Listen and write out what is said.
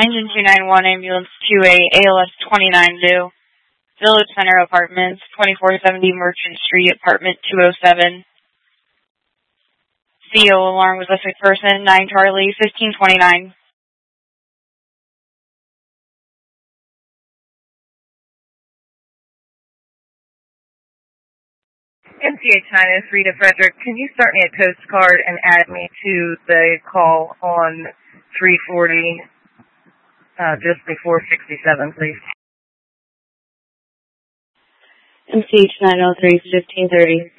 Engine 291, Ambulance 2A, ALS 29 New, Village Center Apartments, 2470 Merchant Street, Apartment 207. CO alarm was listed person, 9 Charlie, 1529. MCH 903 to Frederick, can you start me a Coast Guard and add me to the call on 340, just before 67, please? MCH 903, 1530.